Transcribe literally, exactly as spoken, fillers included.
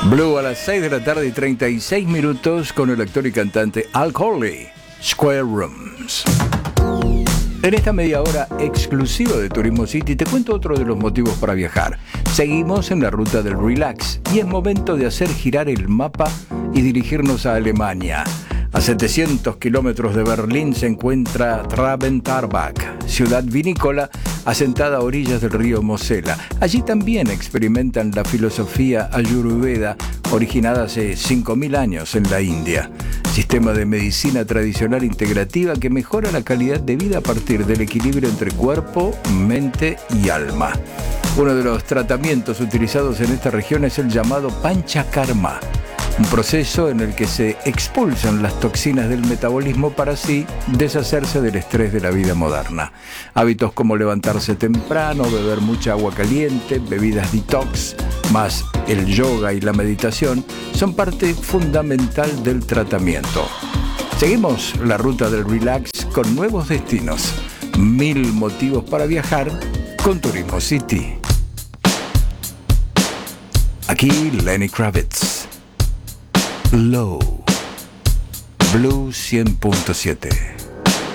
Blue a las seis de la tarde y treinta y seis minutos con el actor y cantante Al Corley, Square Rooms. En esta media hora exclusiva de Turismo City te cuento otro de los motivos para viajar. Seguimos en la ruta del relax y es momento de hacer girar el mapa y dirigirnos a Alemania. A setecientos kilómetros de Berlín se encuentra Traben-Tarbach, ciudad vinícola asentada a orillas del río Mosela. Allí también experimentan la filosofía ayurveda, originada hace cinco mil años en la India. Sistema de medicina tradicional integrativa que mejora la calidad de vida a partir del equilibrio entre cuerpo, mente y alma. Uno de los tratamientos utilizados en esta región es el llamado Panchakarma, un proceso en el que se expulsan las toxinas del metabolismo para así deshacerse del estrés de la vida moderna. Hábitos como levantarse temprano, beber mucha agua caliente, bebidas detox, más el yoga y la meditación son parte fundamental del tratamiento. Seguimos la ruta del relax con nuevos destinos. Mil motivos para viajar con Turismo City. Aquí Lenny Kravitz. Low, Blue cien punto siete.